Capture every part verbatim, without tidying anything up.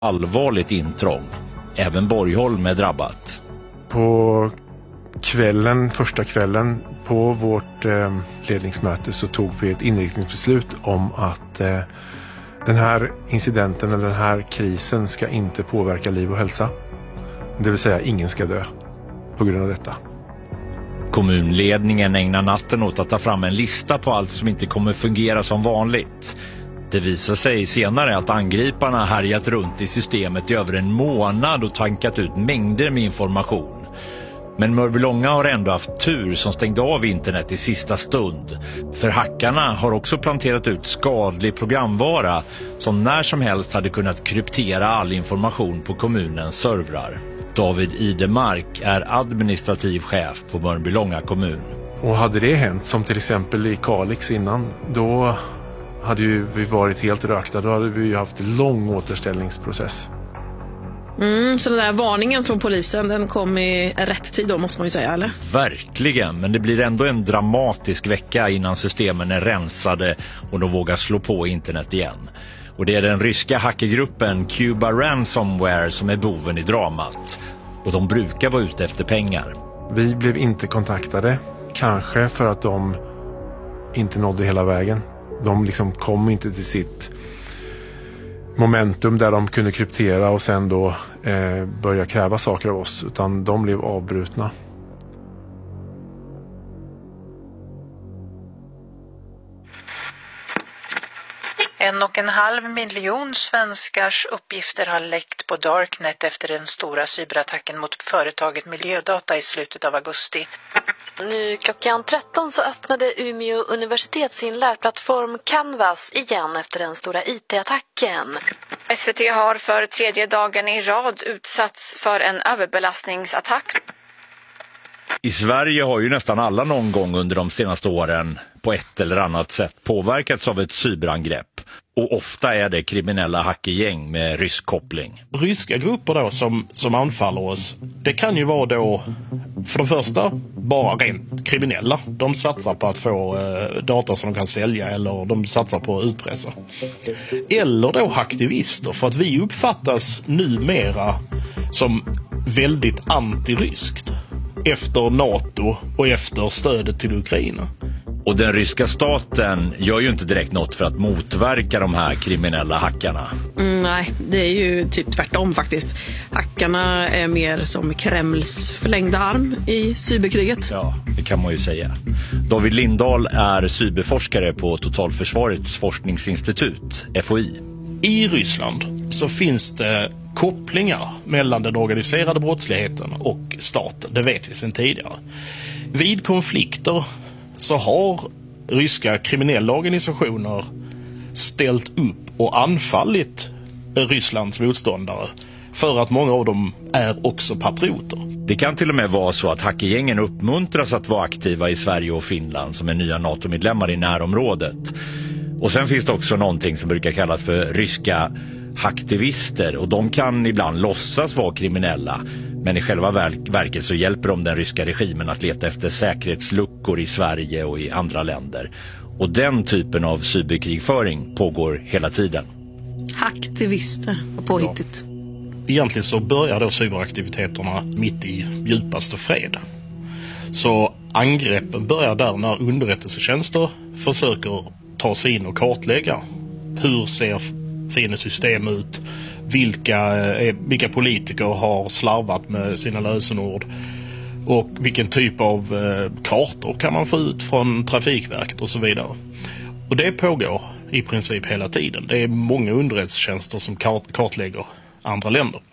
Allvarligt intrång. Även Borgholm är drabbat. På kvällen, första kvällen på vårt eh, ledningsmöte så tog vi ett inriktningsbeslut om att eh, den här incidenten eller den här krisen ska inte påverka liv och hälsa. Det vill säga ingen ska dö på grund av detta. Kommunledningen ägnar natten åt att ta fram en lista på allt som inte kommer fungera som vanligt. Det visar sig senare att angriparna härjat runt i systemet i över en månad och tankat ut mängder med information. Men Mörbylånga har ändå haft tur som stängde av internet i sista stund. För hackarna har också planterat ut skadlig programvara som när som helst hade kunnat kryptera all information på kommunens servrar. David Idemark är administrativ chef på Mörbylånga kommun. Och hade det hänt, som till exempel i Kalix innan, då hade ju vi varit helt rökta. Då hade vi ju haft en lång återställningsprocess. Mm, så den där varningen från polisen, den kom i rätt tid då, måste man ju säga, eller? Verkligen, men det blir ändå en dramatisk vecka innan systemen är rensade och de vågar slå på internet igen. Och det är den ryska hackergruppen Cuba Ransomware som är boven i dramat. Och de brukar vara ute efter pengar. Vi blev inte kontaktade, kanske för att de inte nådde hela vägen. De liksom kom inte till sitt momentum där de kunde kryptera och sen då eh, börja kräva saker av oss, utan de blev avbrutna. En och en halv miljon svenskars uppgifter har läckt på Darknet efter den stora cyberattacken mot företaget Miljödata i slutet av augusti. Nu klockan tretton så öppnade Umeå universitet sin lärplattform Canvas igen efter den stora I T-attacken. S V T har för tredje dagen i rad utsatts för en överbelastningsattack. I Sverige har ju nästan alla någon gång under de senaste åren på ett eller annat sätt påverkats av ett cyberangrepp. Och ofta är det kriminella hackergäng med rysk koppling. Ryska grupper då som, som anfaller oss, det kan ju vara då för det första bara rent kriminella. De satsar på att få eh, data som de kan sälja eller de satsar på att utpressa. Eller då aktivister, för att vi uppfattas numera som väldigt antiryskt efter NATO och efter stödet till Ukraina. Och den ryska staten gör ju inte direkt något för att motverka de här kriminella hackarna. Mm, nej, det är ju typ tvärtom faktiskt. Hackarna är mer som Kremls förlängda arm i cyberkriget. Ja, det kan man ju säga. David Lindahl är cyberforskare på Totalförsvarets forskningsinstitut, F O I. I Ryssland så finns det kopplingar mellan den organiserade brottsligheten och staten. Det vet vi sedan tidigare. Vid konflikter så har ryska kriminella organisationer ställt upp och anfallit Rysslands motståndare för att många av dem är också patrioter. Det kan till och med vara så att hackergängen uppmuntras att vara aktiva i Sverige och Finland som är nya NATO-medlemmar i närområdet. Och sen finns det också någonting som brukar kallas för ryska hacktivister, och de kan ibland låtsas vara kriminella. Men i själva verket så hjälper de den ryska regimen att leta efter säkerhetsluckor i Sverige och i andra länder. Och den typen av cyberkrigföring pågår hela tiden. Hacktivister och påhittigt. Ja. Egentligen så börjar då cyberaktiviteterna mitt i djupaste fred. Så angreppen börjar där när underrättelsetjänster försöker ta sig in och kartlägga. Hur ser fiendesystem ut? Vilka, vilka politiker har slarvat med sina lösenord och vilken typ av eh, kartor kan man få ut från Trafikverket och så vidare. Och det pågår i princip hela tiden. Det är många underrättelsetjänster som kart- kartlägger andra länder.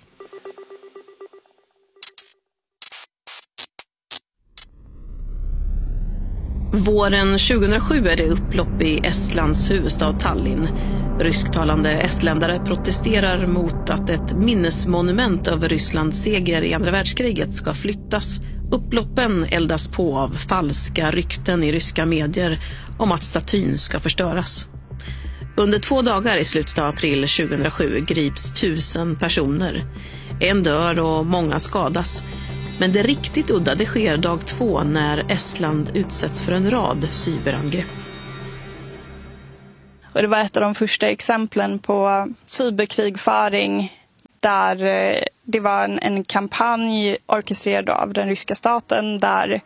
Våren tjugohundrasju är det upplopp i Estlands huvudstad Tallinn. Rysktalande estländare protesterar mot att ett minnesmonument över Rysslands seger i andra världskriget ska flyttas. Upploppen eldas på av falska rykten i ryska medier om att statyn ska förstöras. Under två dagar i slutet av april tjugohundrasju grips tusen personer. En dör och många skadas. Men det riktigt udda det sker dag två när Estland utsätts för en rad cyberangrepp. Och det var ett av de första exemplen på cyberkrigföring där det var en, en kampanj orkestrerad av den ryska staten där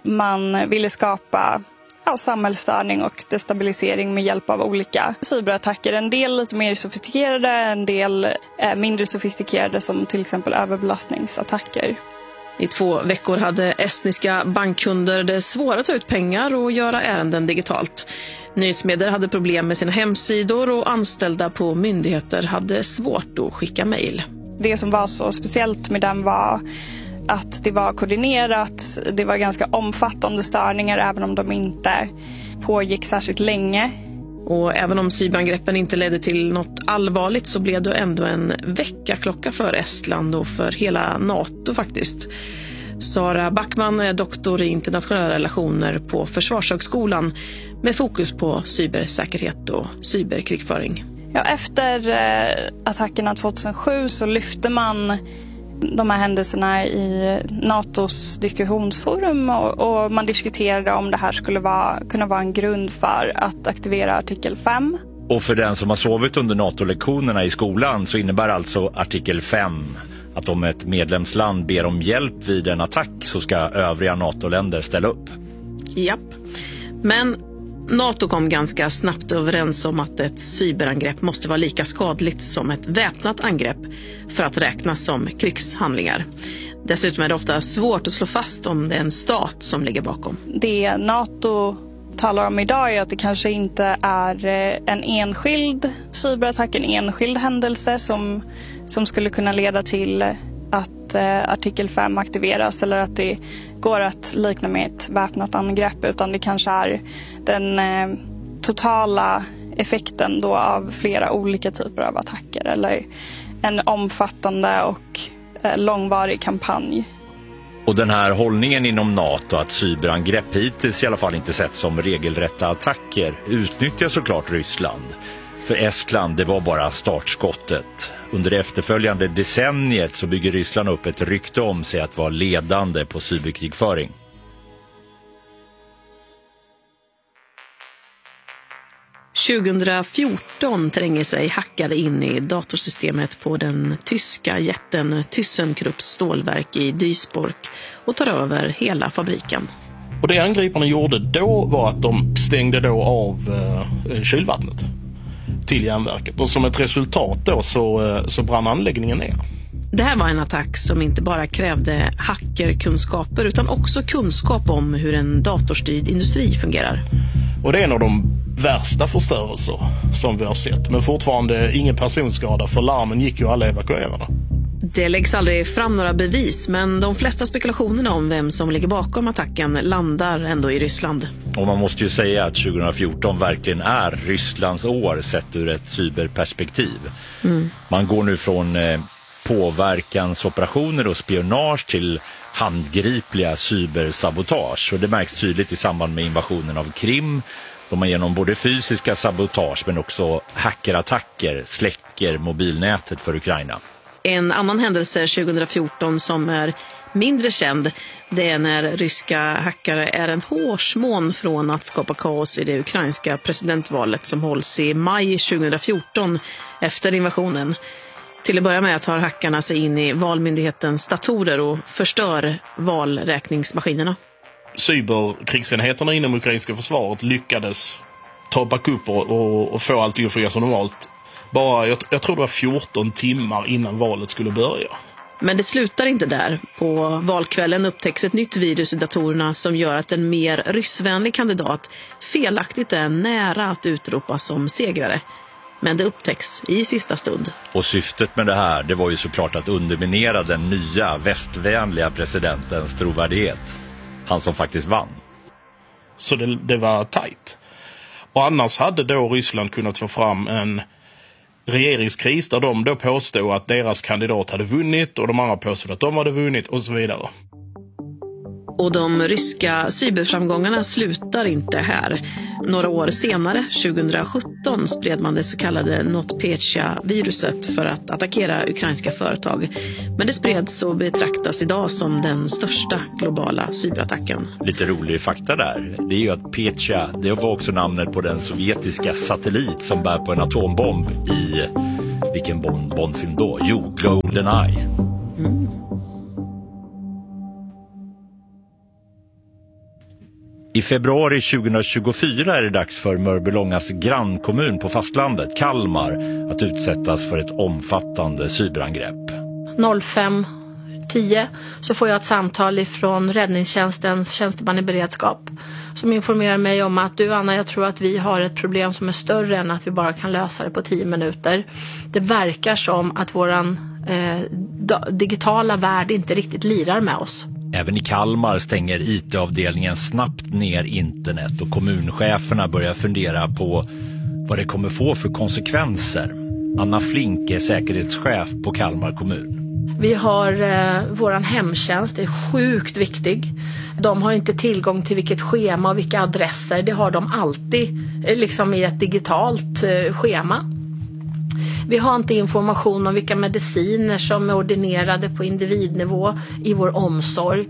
man ville skapa ja, samhällsstörning och destabilisering med hjälp av olika cyberattacker. En del lite mer sofistikerade, en del eh, mindre sofistikerade som till exempel överbelastningsattacker. I två veckor hade estniska bankkunder det svårt att ta ut pengar och göra ärenden digitalt. Nyhetsmedier hade problem med sina hemsidor och anställda på myndigheter hade svårt att skicka mejl. Det som var så speciellt med den var att det var koordinerat, det var ganska omfattande störningar även om de inte pågick särskilt länge. Och även om cyberangreppen inte ledde till något allvarligt så blev det ändå en väckarklocka för Estland och för hela NATO faktiskt. Sara Backman är doktor i internationella relationer på Försvarshögskolan med fokus på cybersäkerhet och cyberkrigföring. Ja, efter eh, attackerna tjugohundrasju så lyfte man de här händelserna i NATOs diskussionsforum och, och man diskuterade om det här skulle vara, kunna vara en grund för att aktivera artikel fem. Och för den som har sovit under NATO-lektionerna i skolan så innebär alltså artikel fem att om ett medlemsland ber om hjälp vid en attack så ska övriga NATO-länder ställa upp. Japp. Men NATO kom ganska snabbt överens om att ett cyberangrepp måste vara lika skadligt som ett väpnat angrepp för att räknas som krigshandlingar. Dessutom är det ofta svårt att slå fast om det är en stat som ligger bakom. Det NATO talar om idag är att det kanske inte är en enskild cyberattack, en enskild händelse som, som skulle kunna leda till att eh, artikel fem aktiveras eller att det går att likna med ett väpnat angrepp, utan det kanske är den eh, totala effekten då av flera olika typer av attacker eller en omfattande och eh, långvarig kampanj. Och den här hållningen inom NATO att cyberangrepp hittills i alla fall inte sett som regelrätta attacker utnyttjar såklart Ryssland. För Estland, det var bara startskottet. Under det efterföljande decenniet så bygger Ryssland upp ett rykte om sig att vara ledande på cyberkrigföring. tjugohundrafjorton tränger sig hackare in i datorsystemet på den tyska jätten ThyssenKrupps stålverk i Duisburg och tar över hela fabriken. Och det angriparna gjorde då var att de stängde då av eh, kylvattnet till järnverket. Och som ett resultat då så, så brann anläggningen ner. Det här var en attack som inte bara krävde hackerkunskaper utan också kunskap om hur en datorstyrd industri fungerar. Och det är en av de värsta förstörelser som vi har sett. Men fortfarande ingen personskada för larmen gick ju alla evakuerade. Det läggs aldrig fram några bevis, men de flesta spekulationerna om vem som ligger bakom attacken landar ändå i Ryssland. Och man måste ju säga att tjugohundrafjorton verkligen är Rysslands år sett ur ett cyberperspektiv. Mm. Man går nu från eh, påverkansoperationer och spionage till handgripliga cybersabotage. Och det märks tydligt i samband med invasionen av Krim. De har genom både fysiska sabotage men också hackerattacker släcker mobilnätet för Ukraina. En annan händelse tjugohundrafjorton som är mindre känd, det är när ryska hackare är en hårsmån från att skapa kaos i det ukrainska presidentvalet som hålls i maj tjugohundrafjorton efter invasionen. Till att börja med tar hackarna sig in i valmyndighetens datorer och förstör valräkningsmaskinerna. Cyberkrigsenheterna inom ukrainska försvaret lyckades ta backup och, och, och få allting att fungera som normalt. Bara, jag, jag tror det var fjorton timmar innan valet skulle börja. Men det slutar inte där. På valkvällen upptäcks ett nytt virus i datorerna som gör att en mer ryssvänlig kandidat felaktigt är nära att utropas som segrare. Men det upptäcks i sista stund. Och syftet med det här, det var ju såklart att underminera den nya västvänliga presidentens trovärdighet. Han som faktiskt vann. Så det, det var tajt. Och annars hade då Ryssland kunnat få fram en regeringskris där de då påstod att deras kandidat hade vunnit och de andra påstod att de hade vunnit och så vidare. Och de ryska cyberframgångarna slutar inte här. Några år senare, tjugohundrasjutton, spred man det så kallade NotPetya-viruset för att attackera ukrainska företag. Men det spreds och betraktas idag som den största globala cyberattacken. Lite rolig fakta där, det är ju att Petya, det var också namnet på den sovjetiska satellit som bär på en atombomb i, vilken Bond-film då? Jo, GoldenEye. Mm. I februari tjugohundratjugofyra är det dags för Mörbylångas grannkommun på fastlandet, Kalmar, att utsättas för ett omfattande cyberangrepp. fem tio så får jag ett samtal från räddningstjänstens tjänsteman i beredskap som informerar mig om att du Anna, jag tror att vi har ett problem som är större än att vi bara kan lösa det på tio minuter. Det verkar som att våran eh, digitala värld inte riktigt lirar med oss. Även i Kalmar stänger I T-avdelningen snabbt ner internet och kommuncheferna börjar fundera på vad det kommer få för konsekvenser. Anna Flink är säkerhetschef på Kalmar kommun. Vi har eh, våran hemtjänst, det är sjukt viktig. De har inte tillgång till vilket schema och vilka adresser. Det har de alltid eh, liksom i ett digitalt eh, schema. Vi har inte information om vilka mediciner som är ordinerade på individnivå i vår omsorg.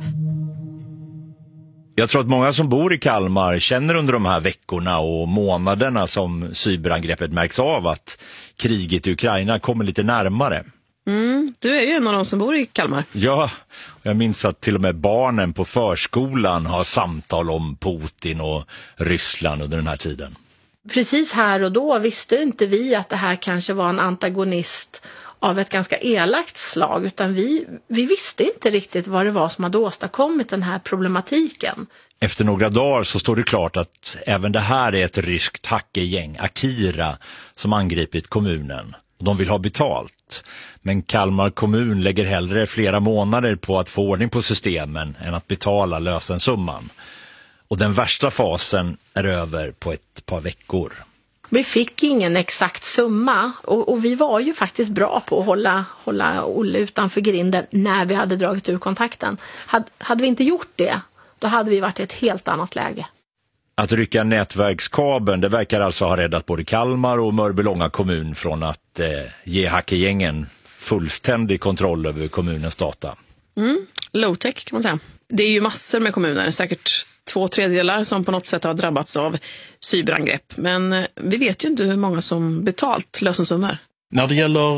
Jag tror att många som bor i Kalmar känner under de här veckorna och månaderna som cyberangreppet märks av att kriget i Ukraina kommer lite närmare. Mm, du är ju en av de som bor i Kalmar. Ja, jag minns att till och med barnen på förskolan har samtal om Putin och Ryssland under den här tiden. Precis här och då visste inte vi att det här kanske var en antagonist av ett ganska elakt slag, utan vi, vi visste inte riktigt vad det var som hade åstadkommit den här problematiken. Efter några dagar så står det klart att även det här är ett ryskt hackergäng, Akira, som angripit kommunen. De vill ha betalt, men Kalmar kommun lägger hellre flera månader på att få ordning på systemen än att betala lösensumman. Och den värsta fasen är över på ett par veckor. Vi fick ingen exakt summa och, och vi var ju faktiskt bra på att hålla, hålla Olle utanför grinden när vi hade dragit ur kontakten. Had, hade vi inte gjort det, då hade vi varit i ett helt annat läge. Att rycka nätverkskabeln, det verkar alltså ha räddat både Kalmar och Mörbylånga kommun från att eh, ge hackergängen fullständig kontroll över kommunens data. Mm, low-tech kan man säga. Det är ju massor med kommuner, säkert två tredjedelar som på något sätt har drabbats av cyberangrepp. Men vi vet ju inte hur många som betalt lösensummor. När det gäller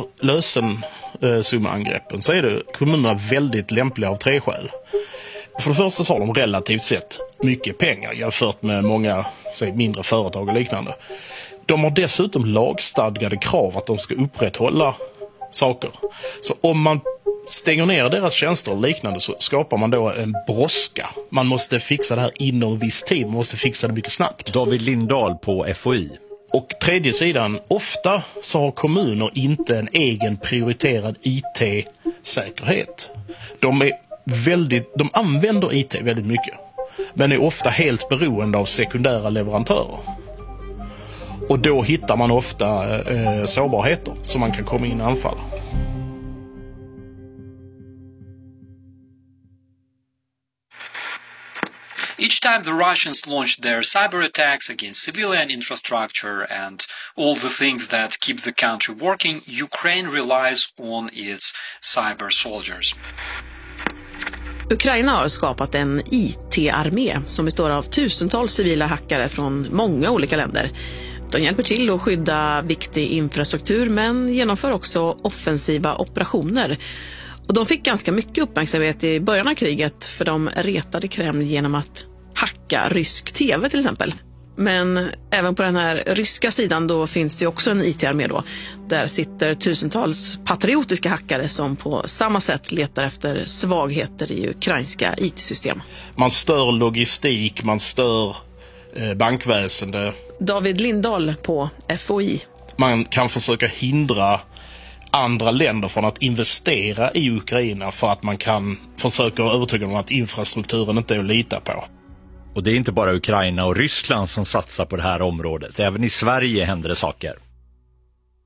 lösensummaangreppen så är det kommunerna väldigt lämpliga av tre skäl. För det första så har de relativt sett mycket pengar jämfört med många säg, mindre företag och liknande. De har dessutom lagstadgade krav att de ska upprätthålla saker. Så om man stänger ner deras tjänster och liknande så skapar man då en brådska. Man måste fixa det här inom en viss tid, man måste fixa det mycket snabbt. David Lindahl på F O I. Och tredje sidan, ofta så har kommuner inte en egen prioriterad I T-säkerhet. De är väldigt, de använder I T väldigt mycket, men är ofta helt beroende av sekundära leverantörer. Och då hittar man ofta eh, sårbarheter som man kan komma in och anfalla. Each time the Russians launched their cyber attacks against civilian infrastructure and all the things that keep the country working, Ukraine relies on its cyber soldiers. Ukraina har skapat en I T-armé som består av tusentals civila hackare från många olika länder. De hjälper till att skydda viktig infrastruktur men genomför också offensiva operationer. Och de fick ganska mycket uppmärksamhet i början av kriget för de retade Kreml genom att hacka rysk tv till exempel. Men även på den här ryska sidan då finns det också en I T-armé då. Där sitter tusentals patriotiska hackare som på samma sätt letar efter svagheter i ukrainska I T-system. Man stör logistik, man stör eh, bankväsende. David Lindahl på F O I. Man kan försöka hindra andra länder från att investera i Ukraina för att man kan försöka övertyga dem att infrastrukturen inte är att lita på. Och det är inte bara Ukraina och Ryssland som satsar på det här området. Även i Sverige händer det saker.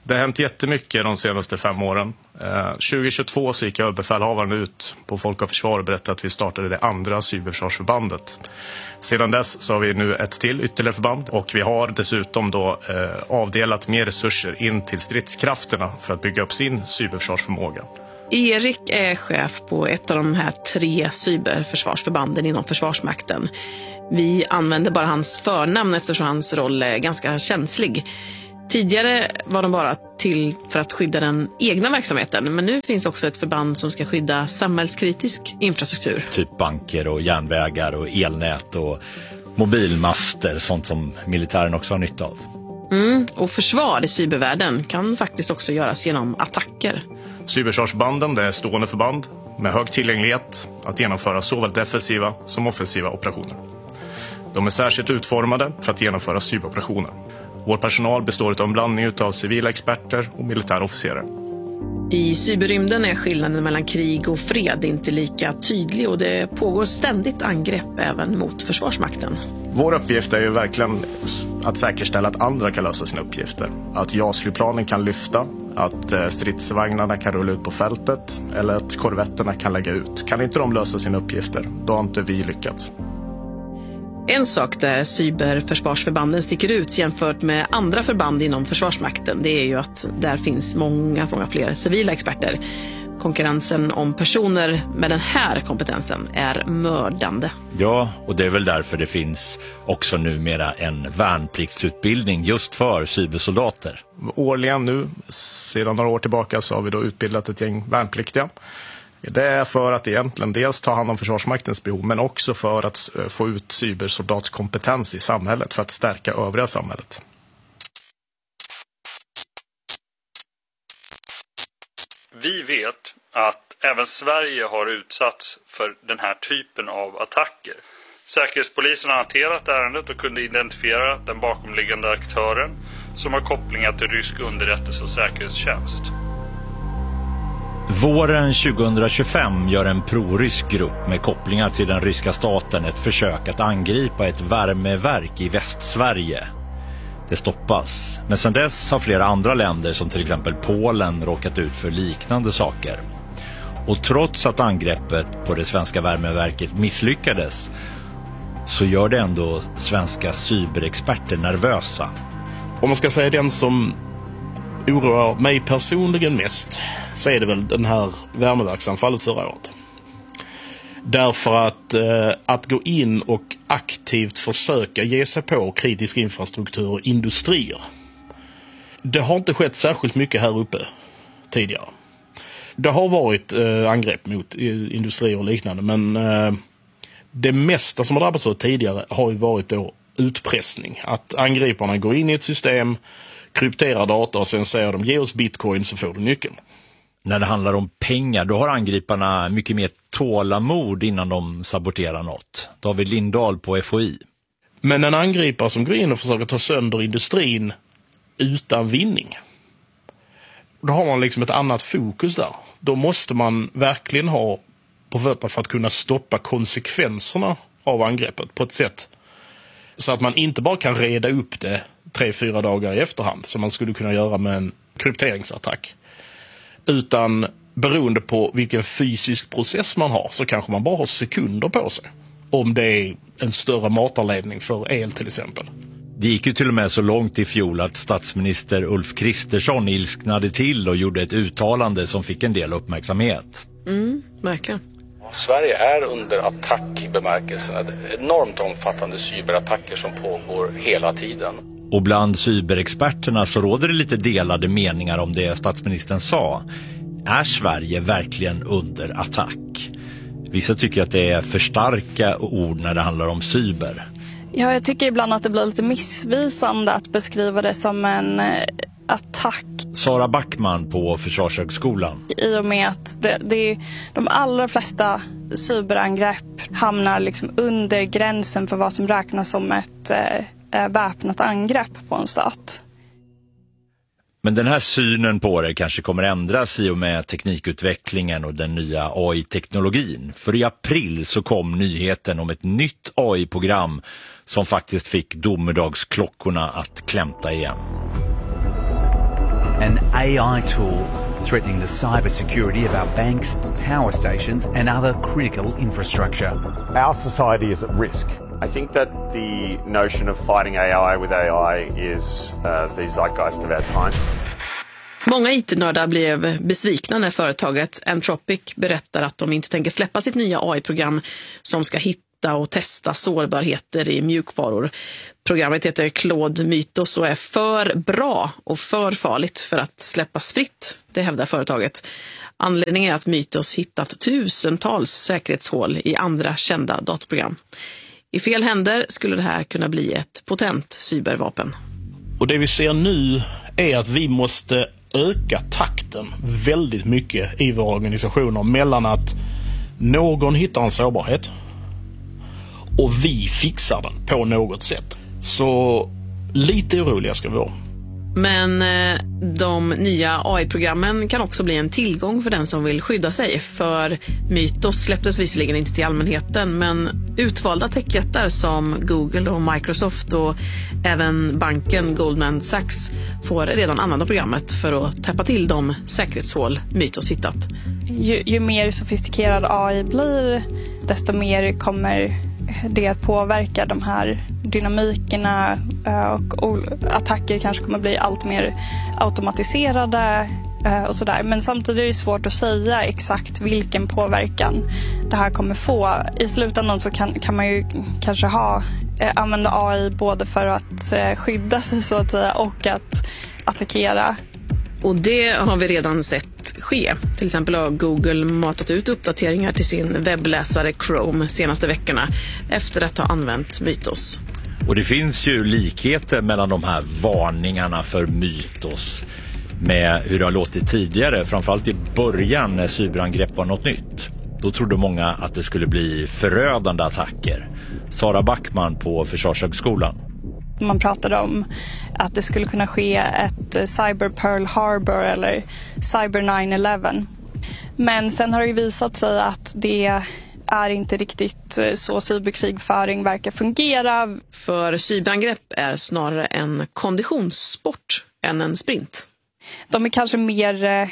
Det har hänt jättemycket de senaste fem åren. Eh, tjugohundratjugotvå så gick överbefälhavaren ut på Folk och Försvar och berättade att vi startade det andra cyberförsvarsförbandet. Sedan dess så har vi nu ett till ytterligare förband och vi har dessutom då eh, avdelat mer resurser in till stridskrafterna för att bygga upp sin cyberförsvarsförmåga. Erik är chef på ett av de här tre cyberförsvarsförbanden inom Försvarsmakten. Vi använder bara hans förnamn eftersom hans roll är ganska känslig. Tidigare var de bara till för att skydda den egna verksamheten, men nu finns också ett förband som ska skydda samhällskritisk infrastruktur. Typ banker och järnvägar och elnät och mobilmaster, sånt som militären också har nytta av. Mm, och försvar i cybervärlden kan faktiskt också göras genom attacker. Cyberförsvarsbanden, det är stående förband med hög tillgänglighet att genomföra såväl defensiva som offensiva operationer. De är särskilt utformade för att genomföra cyberoperationer. Vår personal består av en blandning av civila experter och militära officerare. I cyberrymden är skillnaden mellan krig och fred inte lika tydlig och det pågår ständigt angrepp även mot Försvarsmakten. Vår uppgift är ju verkligen att säkerställa att andra kan lösa sina uppgifter. Att JAS-flygplanen kan lyfta, att stridsvagnarna kan rulla ut på fältet eller att korvetterna kan lägga ut. Kan inte de lösa sina uppgifter, då har inte vi lyckats. En sak där cyberförsvarsförbanden sticker ut jämfört med andra förband inom Försvarsmakten, det är ju att där finns många, många fler civila experter. Konkurrensen om personer med den här kompetensen är mördande. Ja, och det är väl därför det finns också numera en värnpliktsutbildning just för cybersoldater. Årligen nu, sedan några år tillbaka, så har vi då utbildat ett gäng värnpliktiga. Det är för att egentligen dels ta hand om Försvarsmaktens behov, men också för att få ut cybersoldatskompetens i samhället för att stärka övriga samhället. Vi vet att även Sverige har utsatts för den här typen av attacker. Säkerhetspolisen har hanterat ärendet och kunde identifiera den bakomliggande aktören som har kopplingar till rysk underrättelse- och säkerhetstjänst. Våren tjugohundratjugofem gör en prorysk grupp med kopplingar till den ryska staten ett försök att angripa ett värmeverk i Västsverige. Det stoppas, men sedan dess har flera andra länder som till exempel Polen råkat ut för liknande saker. Och trots att angreppet på det svenska värmeverket misslyckades så gör det ändå svenska cyberexperter nervösa. Om man ska säga den som oroar mig personligen mest så är det väl den här värmeverksanfallet förra året. Därför att eh, att gå in och aktivt försöka ge sig på kritisk infrastruktur och industrier. Det har inte skett särskilt mycket här uppe tidigare. Det har varit eh, angrepp mot eh, industrier och liknande, men eh, det mesta som har drabbats av tidigare har ju varit då utpressning. Att angriparna går in i ett system, krypterar data och sen säger de ge oss bitcoin så får du nyckeln. När det handlar om pengar, då har angriparna mycket mer tålamod innan de saboterar något. David Lindahl på F O I. Men en angripare som går in och försöker ta sönder industrin utan vinning, då har man liksom ett annat fokus där. Då måste man verkligen ha på fötterna för att kunna stoppa konsekvenserna av angreppet på ett sätt så att man inte bara kan reda upp det tre, fyra dagar i efterhand som man skulle kunna göra med en krypteringsattack. Utan beroende på vilken fysisk process man har så kanske man bara har sekunder på sig. Om det är en större matarledning för el till exempel. Det gick ju till och med så långt i fjol att statsminister Ulf Kristersson ilsknade till och gjorde ett uttalande som fick en del uppmärksamhet. Mm, verkligen. Sverige är under attack i bemärkelsen. Enormt omfattande cyberattacker som pågår hela tiden. Och bland cyberexperterna så råder det lite delade meningar om det statsministern sa. Är Sverige verkligen under attack? Vissa tycker att det är för starka ord när det handlar om cyber. Ja, jag tycker ibland att det blir lite missvisande att beskriva det som en attack. Sara Backman på Försvarshögskolan. I och med att det, det, de allra flesta cyberangrepp hamnar liksom under gränsen för vad som räknas som ett eh, väpnat angrepp på en stat. Men den här synen på det kanske kommer ändras i och med teknikutvecklingen och den nya A I-teknologin. För i april så kom nyheten om ett nytt A I-program som faktiskt fick domedagsklockorna att klämta igen. an A I tool threatening the cybersecurity of our banks, power stations and other critical infrastructure. Our society is at risk. I think that the notion of fighting A I with A I is uh, the zeitgeist of our time. Många I T-nördar blev besvikna när företaget Anthropic berättar att de inte tänker släppa sitt nya A I-program som ska hitta och testa sårbarheter i mjukvaror. Programmet heter Claude Mythos och är för bra och för farligt för att släppas fritt, det hävdar företaget. Anledningen är att Mythos hittat tusentals säkerhetshål i andra kända datorprogram. I fel händer skulle det här kunna bli ett potent cybervapen. Och det vi ser nu är att vi måste öka takten väldigt mycket i våra organisationer mellan att någon hittar en sårbarhet och vi fixar den på något sätt. Så lite oroliga ska vi vara. Men eh, de nya A I-programmen kan också bli en tillgång för den som vill skydda sig. För Mythos släpptes visserligen inte till allmänheten, men utvalda techjättar som Google och Microsoft och även banken Goldman Sachs får redan använda programmet för att täppa till de säkerhetshål Mythos hittat. Ju, ju mer sofistikerad A I blir, desto mer kommer det att påverka de här dynamikerna och attacker kanske kommer bli allt mer automatiserade och sådär. Men samtidigt är det svårt att säga exakt vilken påverkan det här kommer få. I slutändan så kan, kan man ju kanske ha, använda A I både för att skydda sig så att säga och att attackera. Och det har vi redan sett ske. Till exempel har Google matat ut uppdateringar till sin webbläsare Chrome senaste veckorna efter att ha använt Mythos. Och det finns ju likheter mellan de här varningarna för Mythos med hur det har låtit tidigare, framförallt i början när cyberangrepp var något nytt. Då trodde många att det skulle bli förödande attacker. Sara Backman på Försvarshögskolan. Man pratade om att det skulle kunna ske ett Cyber Pearl Harbor eller Cyber nine eleven. Men sen har det visat sig att det är inte riktigt så cyberkrigföring verkar fungera. För cyberangrepp är snarare en konditionssport än en sprint. De är kanske mer eh,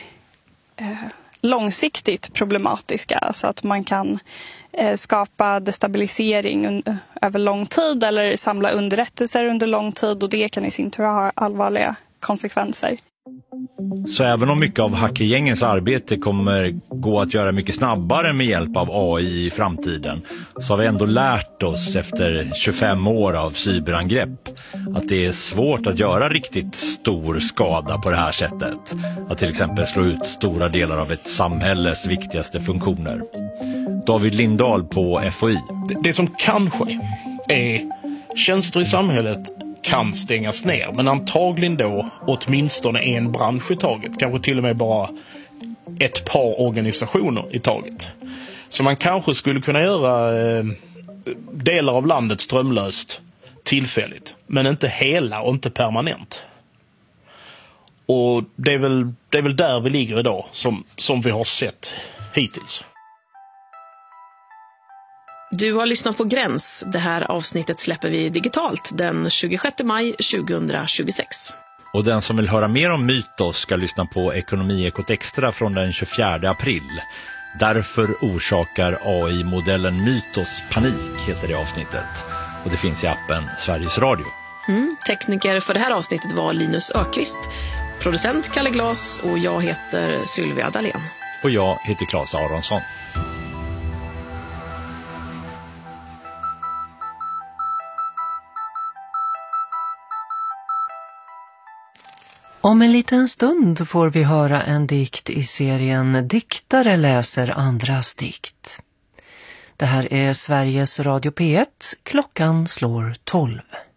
långsiktigt problematiska, så att man kan eh, skapa destabilisering un- över lång tid eller samla underrättelser under lång tid, och det kan i sin tur ha allvarliga konsekvenser. Så även om mycket av hackergängens arbete kommer gå att göra mycket snabbare med hjälp av A I i framtiden, så har vi ändå lärt oss efter tjugofem år av cyberangrepp att det är svårt att göra riktigt stor skada på det här sättet. Att till exempel slå ut stora delar av ett samhälles viktigaste funktioner. David Lindahl på F O I. Det, det som kan ske är tjänster i samhället kan stängas ner, men antagligen då åtminstone en bransch i taget, kanske till och med bara ett par organisationer i taget. Så man kanske skulle kunna göra eh, delar av landet strömlöst tillfälligt, men inte hela och inte permanent. Och det är väl, det är väl där vi ligger idag som, som vi har sett hittills. Du har lyssnat på Gräns. Det här avsnittet släpper vi digitalt den tjugosjätte maj tjugohundratjugosex. Och den som vill höra mer om Mythos ska lyssna på Ekonomiekot Extra från den tjugofjärde april. Därför orsakar A I-modellen Mythos panik, heter det avsnittet. Och det finns i appen Sveriges Radio. Mm, tekniker för det här avsnittet var Linus Ökvist, producent Kalle Glas och jag heter Sylvia Dahlén. Och jag heter Claes Aronsson. Om en liten stund får vi höra en dikt i serien Diktare läser andras dikt. Det här är Sveriges Radio P ett. Klockan slår tolv.